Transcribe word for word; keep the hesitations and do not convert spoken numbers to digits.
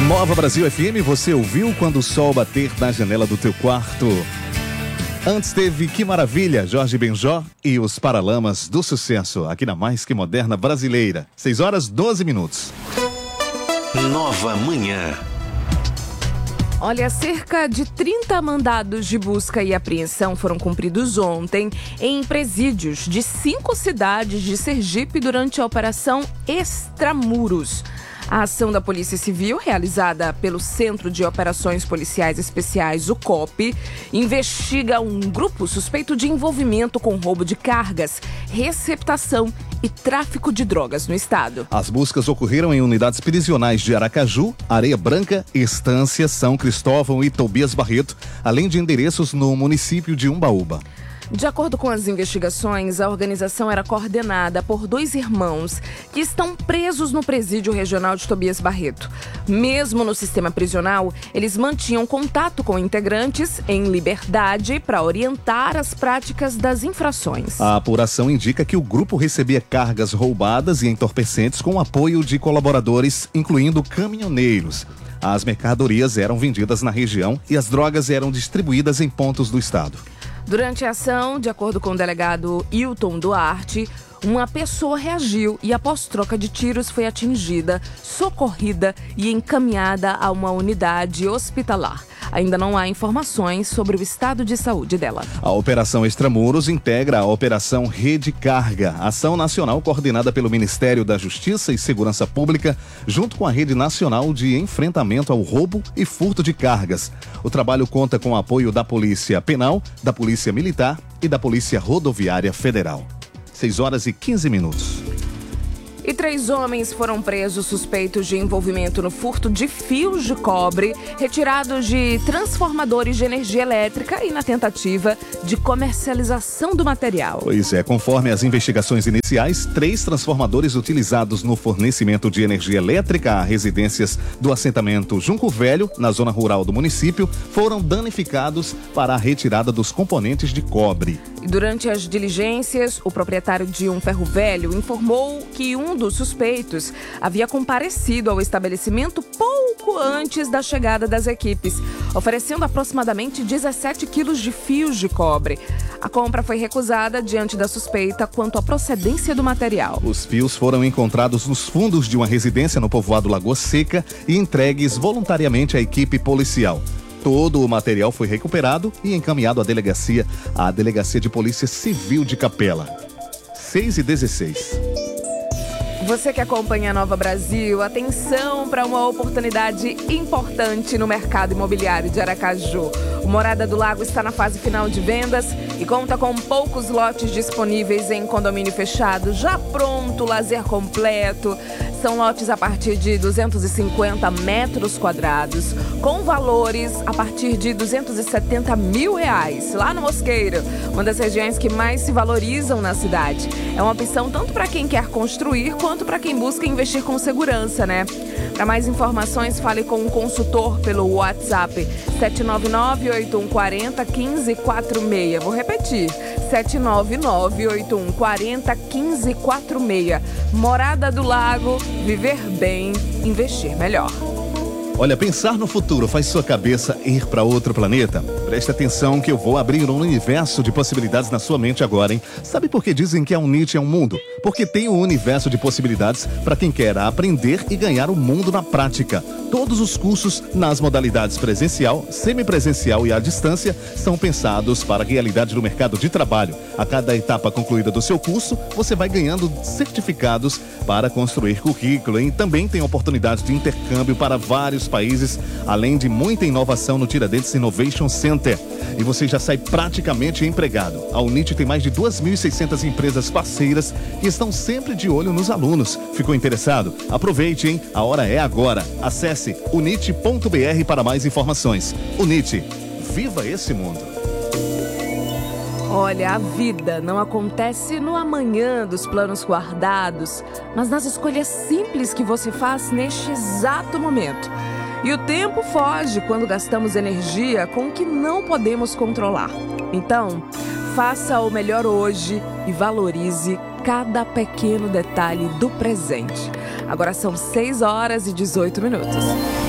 Nova Brasil F M, você ouviu Quando o Sol Bater na Janela do Teu Quarto? Antes teve Que Maravilha, Jorge Benjó e os Paralamas do Sucesso, aqui na Mais Que Moderna Brasileira. seis horas, doze minutos. Nova Manhã. Olha, cerca de trinta mandados de busca e apreensão foram cumpridos ontem em presídios de cinco cidades de Sergipe durante a Operação Extramuros. A ação da Polícia Civil, realizada pelo Centro de Operações Policiais Especiais, o C O P, investiga um grupo suspeito de envolvimento com roubo de cargas, receptação e tráfico de drogas no estado. As buscas ocorreram em unidades prisionais de Aracaju, Areia Branca, Estância, São Cristóvão e Tobias Barreto, além de endereços no município de Umbaúba. De acordo com as investigações, a organização era coordenada por dois irmãos que estão presos no presídio regional de Tobias Barreto. Mesmo no sistema prisional, eles mantinham contato com integrantes em liberdade para orientar as práticas das infrações. A apuração indica que o grupo recebia cargas roubadas e entorpecentes com apoio de colaboradores, incluindo caminhoneiros. As mercadorias eram vendidas na região e as drogas eram distribuídas em pontos do estado. Durante a ação, de acordo com o delegado Hilton Duarte, uma pessoa reagiu e, após troca de tiros, foi atingida, socorrida e encaminhada a uma unidade hospitalar. Ainda não há informações sobre o estado de saúde dela. A Operação Extramuros integra a Operação Rede Carga, ação nacional coordenada pelo Ministério da Justiça e Segurança Pública, junto com a Rede Nacional de Enfrentamento ao Roubo e Furto de Cargas. O trabalho conta com o apoio da Polícia Penal, da Polícia Militar e da Polícia Rodoviária Federal. seis horas e quinze minutos. E três homens foram presos suspeitos de envolvimento no furto de fios de cobre retirados de transformadores de energia elétrica e na tentativa de comercialização do material. Pois é, conforme as investigações iniciais, três transformadores utilizados no fornecimento de energia elétrica a residências do assentamento Junco Velho, na zona rural do município, foram danificados para a retirada dos componentes de cobre. E durante as diligências, o proprietário de um ferro velho informou que um dos suspeitos havia comparecido ao estabelecimento pouco antes da chegada das equipes, oferecendo aproximadamente dezessete quilos de fios de cobre. A compra foi recusada diante da suspeita quanto à procedência do material. Os fios foram encontrados nos fundos de uma residência no povoado Lagoa Seca e entregues voluntariamente à equipe policial. Todo o material foi recuperado e encaminhado à delegacia, à Delegacia de Polícia Civil de Capela. seis e dezesseis. Você que acompanha a Nova Brasil, atenção para uma oportunidade importante no mercado imobiliário de Aracaju. O Morada do Lago está na fase final de vendas e conta com poucos lotes disponíveis em condomínio fechado, já pronto, lazer completo. São lotes a partir de duzentos e cinquenta metros quadrados, com valores a partir de duzentos e setenta mil reais, lá no Mosqueiro, uma das regiões que mais se valorizam na cidade. É uma opção tanto para quem quer construir, quanto para quem busca investir com segurança, né? Para mais informações, fale com um consultor pelo WhatsApp sete nove nove, oito um quatro zero, um cinco quatro seis. Vou repetir, sete nove nove, oito um quatro zero, um cinco quatro seis. Morada do Lago, viver bem, investir melhor. Olha, pensar no futuro faz sua cabeça ir para outro planeta? Preste atenção que eu vou abrir um universo de possibilidades na sua mente agora, hein? Sabe por que dizem que a Unit é um mundo? Porque tem um universo de possibilidades para quem quer aprender e ganhar o mundo na prática. Todos os cursos nas modalidades presencial, semipresencial e à distância são pensados para a realidade do mercado de trabalho. A cada etapa concluída do seu curso, você vai ganhando certificados para construir currículo, hein? Também tem oportunidades de intercâmbio para vários países, além de muita inovação no Tiradentes Innovation Center. E você já sai praticamente empregado. A Unit tem mais de duas mil e seiscentas empresas parceiras que estão sempre de olho nos alunos. Ficou interessado? Aproveite, hein? A hora é agora. Acesse unit ponto b r para mais informações. Unit, viva esse mundo! Olha, a vida não acontece no amanhã dos planos guardados, mas nas escolhas simples que você faz neste exato momento. E o tempo foge quando gastamos energia com o que não podemos controlar. Então, faça o melhor hoje e valorize cada pequeno detalhe do presente. Agora são seis horas e dezoito minutos.